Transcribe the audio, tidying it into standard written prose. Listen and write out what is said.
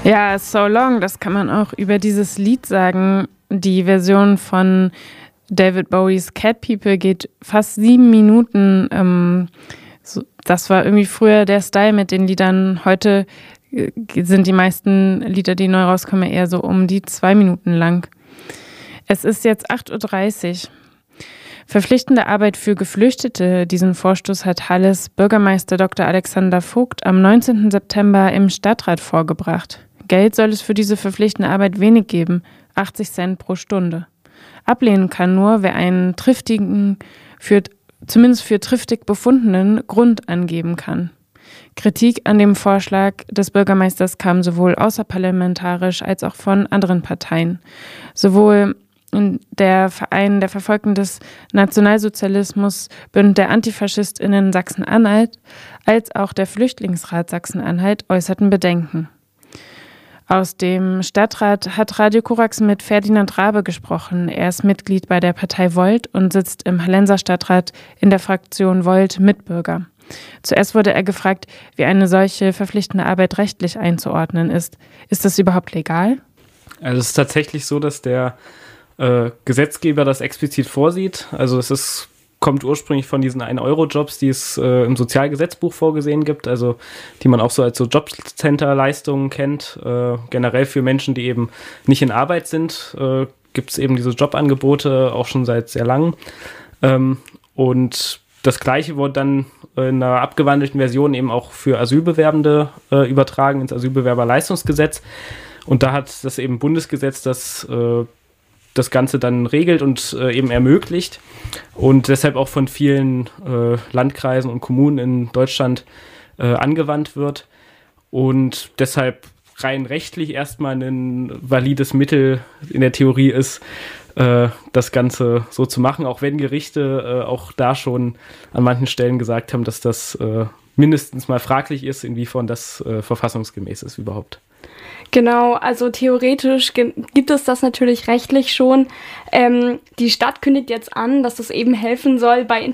Ja, So Long, das kann man auch über dieses Lied sagen. Die Version von David Bowies Cat People geht fast 7 Minuten. Das war irgendwie früher der Style mit den Liedern. Heute sind die meisten Lieder, die neu rauskommen, eher so um die 2 Minuten lang. Es ist jetzt 8:30 Uhr. Verpflichtende Arbeit für Geflüchtete. Diesen Vorstoß hat Halles Bürgermeister Dr. Alexander Vogt am 19. September im Stadtrat vorgebracht. Geld soll es für diese verpflichtende Arbeit wenig geben, 80 Cent pro Stunde. Ablehnen kann nur, wer einen triftigen, zumindest für triftig befundenen Grund angeben kann. Kritik an dem Vorschlag des Bürgermeisters kam sowohl außerparlamentarisch als auch von anderen Parteien. Sowohl der Verein der Verfolgten des Nationalsozialismus, Bünd der AntifaschistInnen Sachsen-Anhalt, als auch der Flüchtlingsrat Sachsen-Anhalt äußerten Bedenken. Aus dem Stadtrat hat Radio Korax mit Ferdinand Rabe gesprochen. Er ist Mitglied bei der Partei Volt und sitzt im Hallenser Stadtrat in der Fraktion Volt Mitbürger. Zuerst wurde er gefragt, wie eine solche verpflichtende Arbeit rechtlich einzuordnen ist. Ist das überhaupt legal? Also es ist tatsächlich so, dass der Gesetzgeber das explizit vorsieht. Also kommt ursprünglich von diesen 1-Euro-Jobs, die es im Sozialgesetzbuch vorgesehen gibt, also die man auch so als so Jobcenter-Leistungen kennt. Generell für Menschen, die eben nicht in Arbeit sind, gibt es eben diese Jobangebote auch schon seit sehr langem. Und das Gleiche wurde dann in einer abgewandelten Version eben auch für Asylbewerbende übertragen ins Asylbewerberleistungsgesetz. Und da hat das eben Bundesgesetz das Ganze dann regelt und eben ermöglicht und deshalb auch von vielen Landkreisen und Kommunen in Deutschland angewandt wird und deshalb rein rechtlich erstmal ein valides Mittel in der Theorie ist, das Ganze so zu machen, auch wenn Gerichte auch da schon an manchen Stellen gesagt haben, dass das mindestens mal fraglich ist, inwiefern das verfassungsgemäß ist überhaupt. Genau, also theoretisch gibt es das natürlich rechtlich schon. Die Stadt kündigt jetzt an, dass das eben helfen soll bei